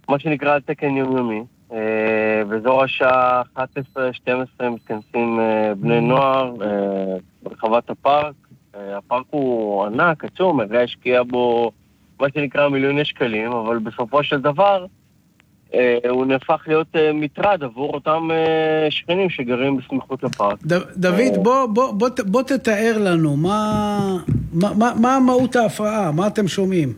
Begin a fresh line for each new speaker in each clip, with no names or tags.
מה שנקרא על תקן יומיומי. באזור השעה 11-12 מתכנסים בני נוער ברחבת הפארק. הפארק הוא ענק, עצום, העירייה השקיעה בו מה שנקרא מיליוני שקלים, אבל בסופו של דבר הוא נהפך להיות מטרד עבור אותם שכנים שגרים בסמיכות לפארק.
דוד, בוא תתאר לנו, מה מהות ההפרעה? מה אתם שומעים?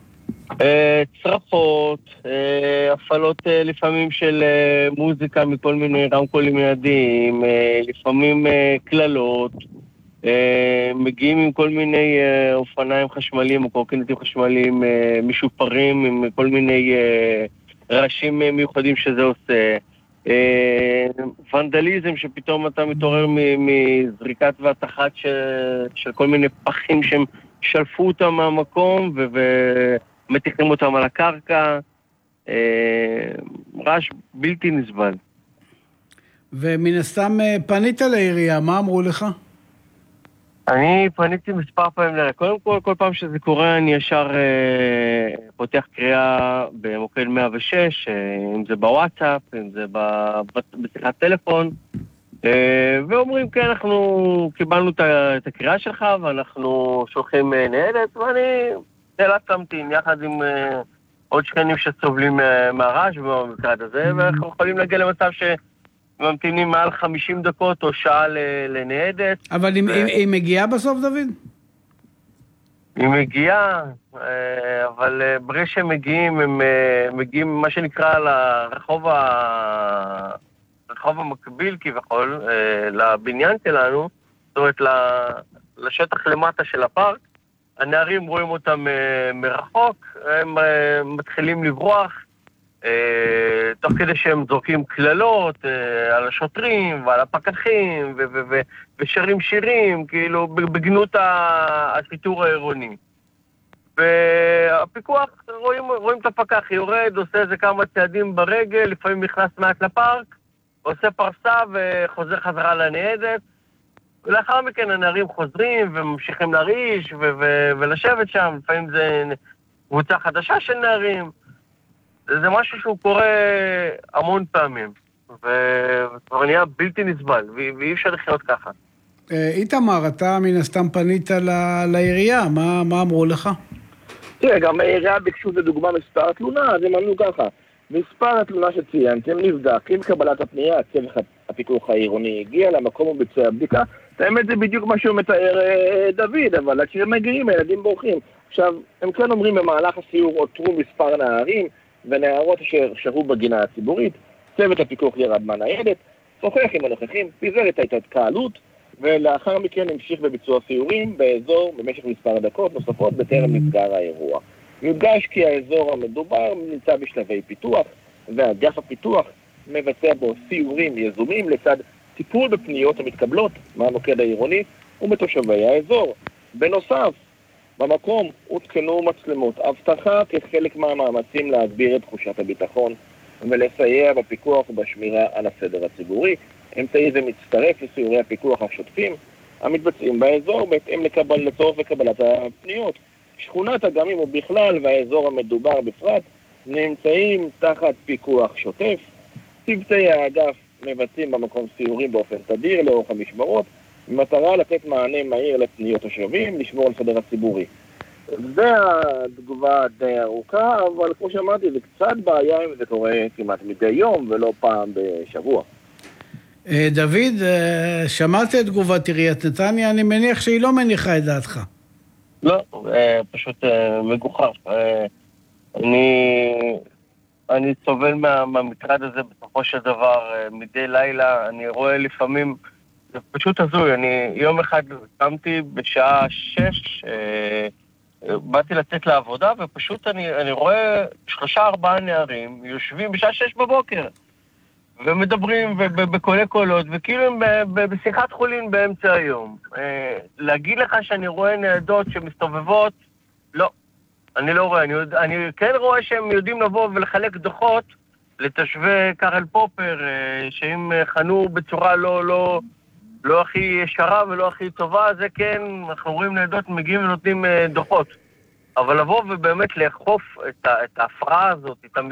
צרחות, הפעלות לפעמים של מוזיקה מכל מיני רמקולים ידיים, לפעמים כללות, מגיעים עם כל מיני אופניים חשמליים או קורקינטים חשמליים משופרים עם כל מיני רעשים מיוחדים שזה עושה, ונדליזם שפתאום אתה מתעורר מזריקת והתחת של כל מיני פחים שהם שלפו אותם מהמקום ומתיחים אותם על הקרקע, רעש בלתי נסבל.
ומן הסתם פנית לעירייה, מה אמרו לך?
אני פניתי מספר פעמים לעירייה. קודם כל פעם שזה קורה אני ישר פותח קריאה במוקד 106, אם זה בוואטסאפ, אם זה בשיחת טלפון, ואומרים כן, אנחנו קיבלנו את הקריאה שלך ואנחנו שולחים ניידת, ואני נאלץ להמתין יחד עם עוד שכנים שסובלים מהרעש במקרה הזה, ואנחנו יכולים להגיע למצב ממתינים מעל 50 דקות או שעה לניידת. אבל
היא מגיעה בסוף, דוד?
היא מגיעה, אבל ברגע שהם מגיעים, הם מגיעים מה שנקרא לרחוב המקביל כביכול, לבניין שלנו, זאת אומרת לשטח למטה של הפארק. הנערים רואים אותם מרחוק, הם מתחילים לברוח, תוך כדי שהם זורקים כללות על השוטרים ועל הפקחים ושרים שירים, כאילו בגנות השיטור העירוני. והפיקוח, רואים את הפקח, יורד, עושה איזה כמה צעדים ברגל, לפעמים נכנס מעט לפארק, עושה פרסה וחוזר חזרה לניידת, ולאחר מכן הנערים חוזרים וממשיכים להרעיש ולשבת שם, לפעמים זה קבוצה חדשה של נערים, זה משהו שהוא קורה המון פעמים, וכבר נהיה בלתי נסבל, ואי אפשר לחיות ככה.
איתמר, אתה מן הסתם פנית לעירייה, מה אמרו לך?
תראה, גם העירייה ביקשו לדוגמה מספר התלונה, אז הם אמרו ככה, מספר התלונה שציינתם נבדק, עם קבלת הפנייה, צוות הפיקוח העירוני הגיע למקום וביצע בדיקה, האמת זה בדיוק מה שהוא מתאר דוד, אבל עד שהם מגיעים, הילדים בורחים. עכשיו, הם כן אומרים במהלך הסיור אותרו מספר נערים, ונערות אשר שרו בגינה הציבורית, צוות הפיקוח ירד מהניידת, שוחח עם הנוכחים, פיזר את ההתקהלות, ולאחר מכן המשיך בביצוע סיורים באזור במשך מספר דקות נוספות בטרם נסגר האירוע. יודגש כי האזור המדובר נמצא בשלבי פיתוח, ואגף הפיתוח מבצע בו סיורים יזומים לצד טיפול בפניות המתקבלות מהמוקד העירוני ומתושבי האזור. בנוסף, במקום הותקנו מצלמות אבטחה כחלק מהמאמצים להגביר את תחושת הביטחון ולסייע בפיקוח ובשמירה על הסדר הציבורי. אמצעי זה מצטרף לסיורי הפיקוח השוטפים המתבצעים באזור בהתאם לצורך וקבלת הפניות. שכונת אגמים ובכלל והאזור המדובר בפרט נמצאים תחת פיקוח שוטף. צוותי האגף מבצעים במקום סיורים באופן תדיר לאורך המשמרות, במטרה לתת מענה מהיר לפניות תושבים, לשמור על סדר הציבורי. זה התגובה די ארוכה, אבל כמו שאמרתי, זה קצת בעיה אם זה קורה כמעט מדי יום ולא פעם בשבוע.
דוד, שמעת את תגובת עיריית נתניה? אני מניח שהיא לא מניחה את דעתך.
לא, פשוט מגוחך. אני סובל מהמטרד הזה בסופו של דבר מדי לילה. אני רואה לפעמים, זה פשוט הזוי. אני יום אחד קמתי בשעה 6, באתי לצאת לעבודה, ופשוט אני רואה 3-4 נערים יושבים בשעה 6 בבוקר, ומדברים בקולי קולות, וכאילו הם בשיחת חולין באמצע היום. להגיד לך שאני רואה ניידות שמסתובבות? לא. אני לא רואה. אני כן רואה שהם יודעים לבוא ולחלק דוחות לתושבי קרל פופר, שהם חנו בצורה לא הכי ישרה ולא הכי טובה, זה כן, אנחנו רואים ניידות, מגיעים ונותנים דוחות. אבל לבוא ובאמת לאכוף את ההפרעה הזאת, את